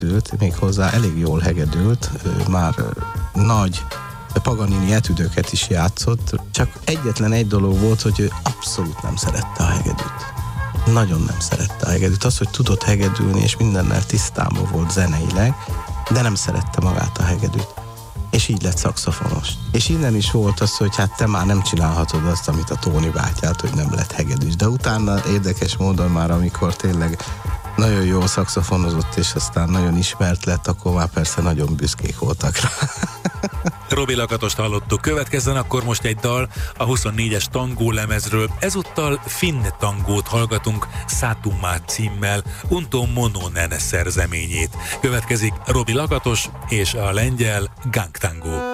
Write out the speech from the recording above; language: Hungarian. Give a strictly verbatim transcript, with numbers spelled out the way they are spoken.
hegedült, méghozzá elég jól hegedült, már nagy Paganini etüdöket is játszott, csak egyetlen egy dolog volt, hogy ő abszolút nem szerette a hegedűt. Nagyon nem szerette a hegedűt. Az, hogy tudott hegedülni, és mindennel tisztában volt zeneileg, de nem szerette magát a hegedűt. És így lett szaxofonos. És innen is volt az, hogy hát te már nem csinálhatod azt, amit a Tóni bátyát, hogy nem lett hegedűs. De utána érdekes módon már, amikor tényleg nagyon jó szaxofonozott, és aztán nagyon ismert lett, akkor már persze nagyon büszkék voltak rá. Robi Lakatost hallottuk, következzen akkor most egy dal a huszonnégyes tangó lemezről. Ezúttal finn tangót hallgatunk Szátumát címmel, Unto Mononen szerzeményét. Következik Robi Lakatos és a lengyel Gang Tango.